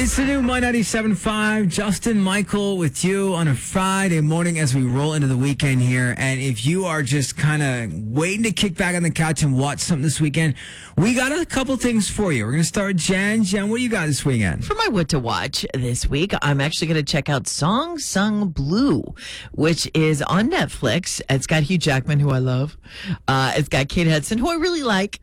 It's the new My 97.5, Justin Michael with you on a Friday morning as we roll into the weekend here. And if you are just kind of waiting to kick back on the couch and watch something this weekend, we got a couple things for you. We're going to start with Jen. Jen, what do you got this weekend? For my What to Watch this week, I'm actually going to check out Song Sung Blue, which is on Netflix. It's got Hugh Jackman, who I love. It's got Kate Hudson, who I really like.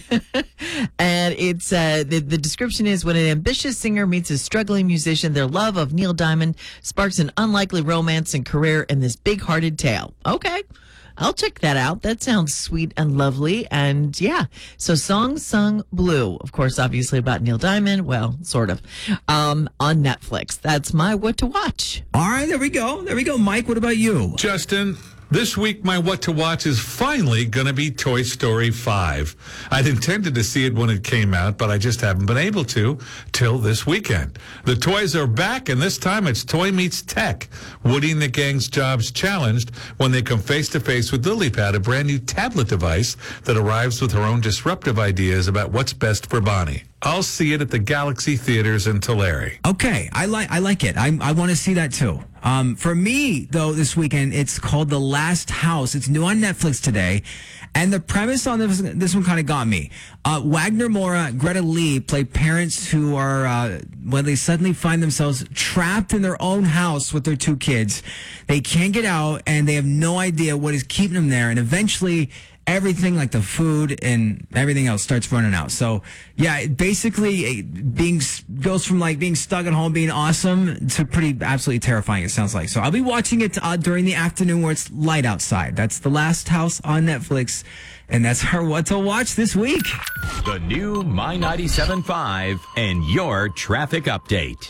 And it's the description is when an ambitious singer meets a struggling musician, their love of Neil Diamond sparks an unlikely romance and career in this big-hearted tale. Okay. I'll check that out. That sounds sweet and lovely. And yeah, so Song Sung Blue, of course, obviously about Neil Diamond. Well, sort of, on Netflix. That's my What to Watch. All right, there we go. There we go. Mike, what about you? Justin, this week my What to Watch is finally going to be Toy Story 5. I'd intended to see it when it came out, but I just haven't been able to till this weekend. The toys are back, and this time it's Toy Meets Tech. Woody and the gang's jobs challenged when they come face-to-face with LilyPad, a brand new tablet device that arrives with her own disruptive ideas about what's best for Bonnie. I'll see it at the Galaxy Theaters in Tulare. Okay, I like it. I want to see that too. For me, though, this weekend, it's called The Last House. It's new on Netflix today. And the premise on this one kind of got me. Wagner Moura, Greta Lee play parents who are, when they suddenly find themselves trapped in their own house with their two kids. They can't get out, and they have no idea what is keeping them there. And eventually, everything like the food and everything else starts running out. So yeah, it basically goes from like being stuck at home being awesome to pretty absolutely terrifying, it sounds like. So I'll be watching it during the afternoon where it's light outside. That's The Last House on Netflix, and that's our What to Watch this week. The new My 97.5 and your traffic update.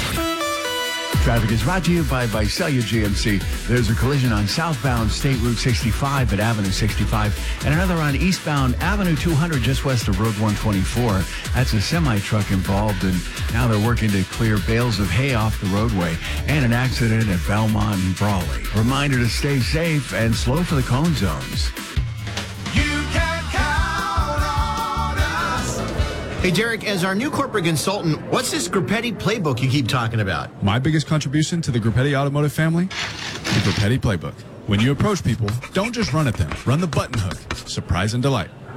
Traffic is brought to you by Visalia GMC. There's a collision on southbound State Route 65 at Avenue 65 and another on eastbound Avenue 200 just west of Road 124. That's a semi-truck involved, and now they're working to clear bales of hay off the roadway. And an accident at Belmont and Brawley. Reminder to stay safe and slow for the cone zones. Hey, Derek, as our new corporate consultant, what's this Grupetti playbook you keep talking about? My biggest contribution to the Grupetti Automotive family? The Grupetti Playbook. When you approach people, don't just run at them. Run the button hook. Surprise and delight.